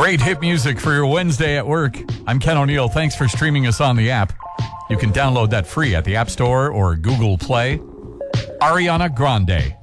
Great hit music for your Wednesday at work. I'm Ken O'Neill. Thanks for streaming us on the app. You can download that free at the App Store or Google Play. Ariana Grande.